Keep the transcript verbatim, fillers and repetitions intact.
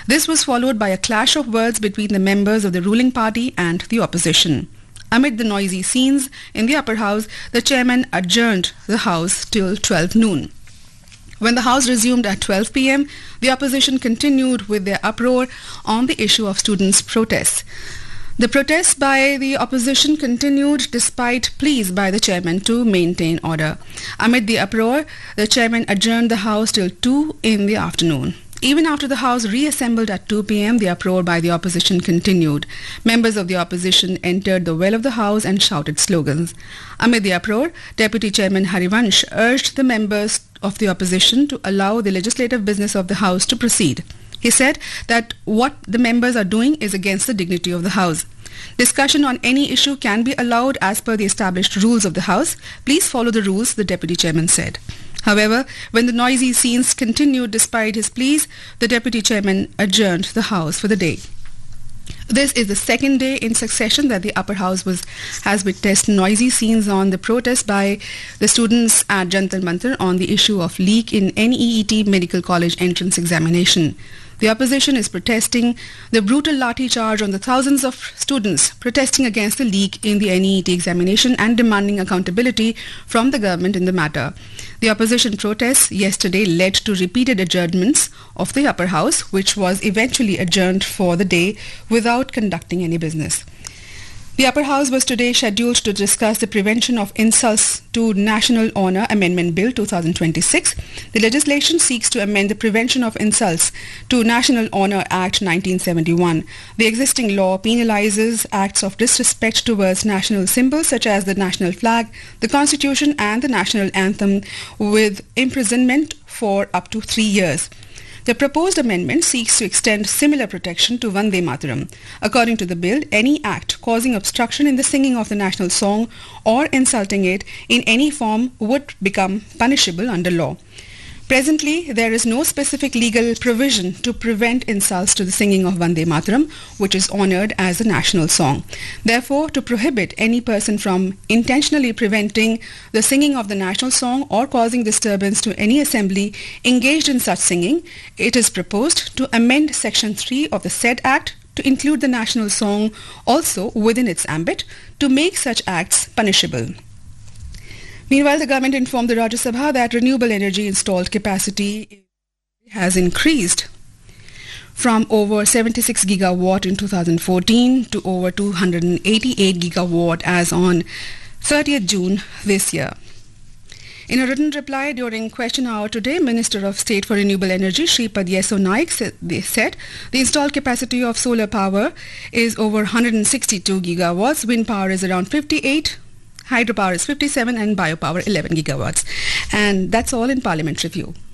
This was followed by a clash of words between the members of the ruling party and the opposition. Amid the noisy scenes in the upper house, the chairman adjourned the house till twelve noon. When the house resumed at twelve p m, the opposition continued with their uproar on the issue of students' protests. The protests by the opposition continued despite pleas by the chairman to maintain order. Amid the uproar, the chairman adjourned the house till two in the afternoon. Even after the House reassembled at two p m, the uproar by the opposition continued. Members of the opposition entered the well of the House and shouted slogans. Amid the uproar, Deputy Chairman Harivansh urged the members of the opposition to allow the legislative business of the House to proceed. He said that what the members are doing is against the dignity of the House. Discussion on any issue can be allowed as per the established rules of the House. Please follow the rules, the Deputy Chairman said. However, when the noisy scenes continued despite his pleas, the Deputy Chairman adjourned the House for the day. This is the second day in succession that the upper house was, has witnessed noisy scenes on the protest by the students at Jantar Mantar on the issue of leak in N E E T Medical College entrance examination. The opposition is protesting the brutal lathi charge on the thousands of students protesting against the leak in the N E E T examination and demanding accountability from the government in the matter. The opposition protests yesterday led to repeated adjournments of the upper house, which was eventually adjourned for the day without conducting any business. The upper house was today scheduled to discuss the Prevention of Insults to National Honour Amendment Bill two thousand twenty-six. The legislation seeks to amend the Prevention of Insults to National Honour Act nineteen seventy-one. The existing law penalizes acts of disrespect towards national symbols such as the national flag, the constitution and the national anthem with imprisonment for up to three years. The proposed amendment seeks to extend similar protection to Vande Mataram. According to the bill, any act causing obstruction in the singing of the national song or insulting it in any form would become punishable under law. Presently, there is no specific legal provision to prevent insults to the singing of Vande Mataram, which is honoured as a national song. Therefore, to prohibit any person from intentionally preventing the singing of the national song or causing disturbance to any assembly engaged in such singing, it is proposed to amend Section three of the said Act to include the national song also within its ambit to make such acts punishable. Meanwhile, the government informed the Rajya Sabha that renewable energy installed capacity has increased from over seventy-six gigawatt in two thousand fourteen to over two hundred eighty-eight gigawatt as on thirtieth June this year. In a written reply during question hour today, Minister of State for Renewable Energy, Shripad Yeso Naik, said, they said the installed capacity of solar power is over one hundred sixty-two gigawatts, wind power is around fifty-eight, hydropower is fifty-seven and biopower eleven gigawatts. And that's all in Parliament Review.